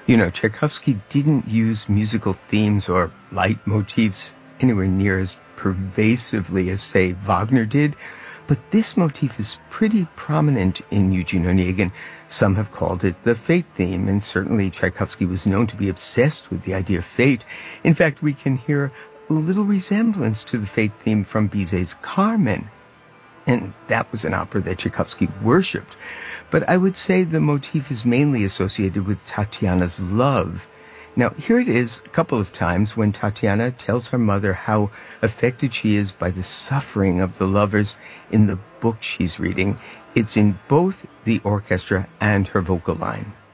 You know, Tchaikovsky didn't use musical themes or leitmotifs anywhere near as pervasively as, say, Wagner did, but this motif is pretty prominent in Eugene Onegin. Some have called it the fate theme, and certainly Tchaikovsky was known to be obsessed with the idea of fate. In fact, we can hear a little resemblance to the fate theme from Bizet's Carmen. And that was an opera that Tchaikovsky worshipped. But I would say the motif is mainly associated with Tatiana's love. Now, here it is a couple of times when Tatiana tells her mother how affected she is by the suffering of the lovers in the book she's reading. It's in both the orchestra and her vocal line.